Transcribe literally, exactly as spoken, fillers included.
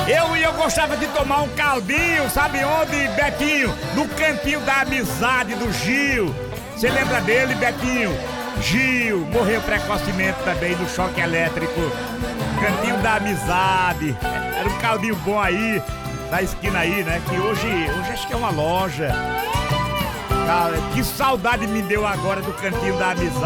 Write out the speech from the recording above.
Eu, eu gostava de tomar um caldinho, sabe onde, Betinho? No Cantinho da Amizade do Gil. Você lembra dele, Betinho? Gil morreu precocemente também no choque elétrico. Cantinho da Amizade. Era um caldinho bom aí, na esquina aí, né? Que hoje, hoje acho que é uma loja. Cara, que saudade me deu agora do Cantinho da Amizade.